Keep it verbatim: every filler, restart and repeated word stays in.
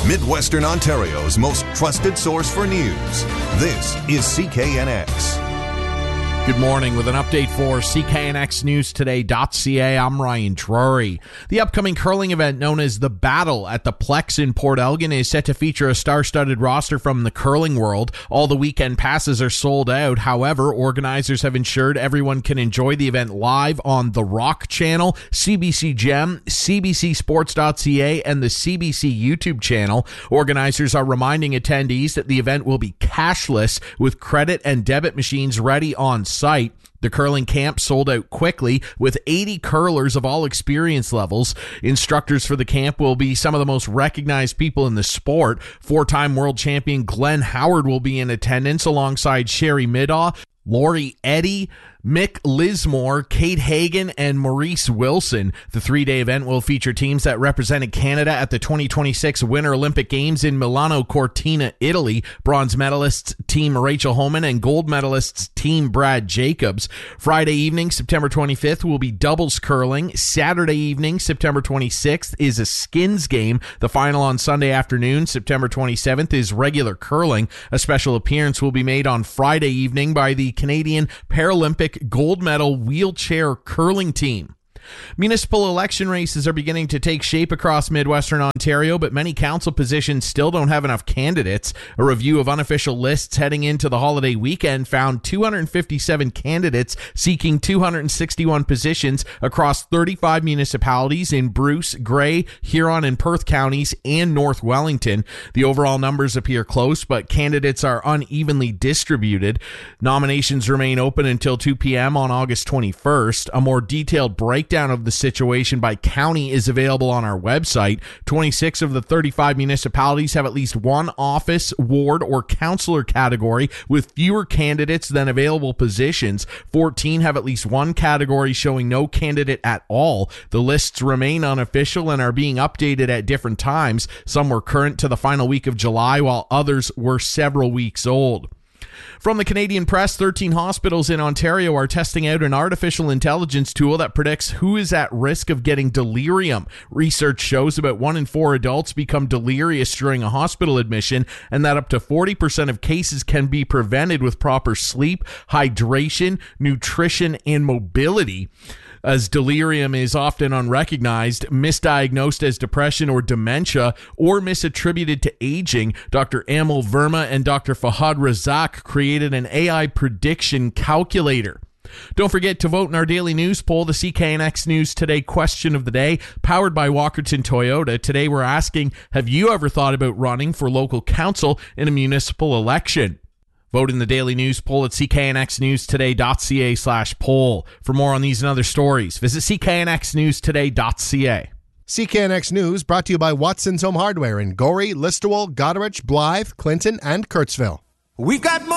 Midwestern Ontario's most trusted source for news. This is C K N X. Good morning. With an update for C K N X News Today dot C A, I'm Ryan Drury. The upcoming curling event known as The Battle at the Plex in Port Elgin is set to feature a star-studded roster from the curling world. All the weekend passes are sold out. However, organizers have ensured everyone can enjoy the event live on The Rock Channel, C B C Gem, C B C Sports dot C A, and the C B C YouTube channel. Organizers are reminding attendees that the event will be cashless with credit and debit machines ready on site. The curling camp sold out quickly with eighty curlers of all experience levels. Instructors for the camp will be some of the most recognized people in the sport. Four-time world champion Glenn Howard will be in attendance alongside Sherry Middaugh, Lori Eddy, Mick Lismore, Kate Hagan, and Maurice Wilson. The three-day event will feature teams that represented Canada at the twenty twenty-six Winter Olympic Games in Milano Cortina, Italy. Bronze medalists Team Rachel Homan and gold medalists Team Brad Jacobs. Friday evening, September twenty-fifth, will be doubles curling. Saturday evening, September twenty-sixth, is a skins game. The final on Sunday afternoon, September twenty-seventh, is regular curling. A special appearance will be made on Friday evening by the Canadian Paralympic gold medal wheelchair curling team. Municipal election races are beginning to take shape across Midwestern Ontario, but many council positions still don't have enough candidates. A review of unofficial lists heading into the holiday weekend found two hundred fifty-seven candidates seeking two hundred sixty-one positions across thirty-five municipalities in Bruce, Grey, Huron, and Perth counties and North Wellington. The overall numbers appear close, but candidates are unevenly distributed. Nominations remain open until two p.m. on August twenty-first. A more detailed breakdown of the situation by county is available on our website. twenty-six of the thirty-five municipalities have at least one office, ward, or councillor category with fewer candidates than available positions. fourteen have at least one category showing no candidate at all. The lists remain unofficial and are being updated at different times. Some were current to the final week of July, while others were several weeks old. From the Canadian Press, thirteen hospitals in Ontario are testing out an artificial intelligence tool that predicts who is at risk of getting delirium. Research shows about one in four adults become delirious during a hospital admission, and that up to forty percent of cases can be prevented with proper sleep, hydration, nutrition, and mobility. As delirium is often unrecognized, misdiagnosed as depression or dementia, or misattributed to aging, Doctor Amal Verma and Doctor Fahad Razak created an A I prediction calculator. Don't forget to vote in our daily news poll, the C K N X News Today question of the day, powered by Walkerton Toyota. Today we're asking, have you ever thought about running for local council in a municipal election? Vote in the daily news poll at C K N X News Today dot C A slash poll. For more on these and other stories, visit C K N X News Today dot C A. C K N X News brought to you by Watson's Home Hardware in Gorey, Listowel, Goderich, Blythe, Clinton, and Kurtzville. We've got more.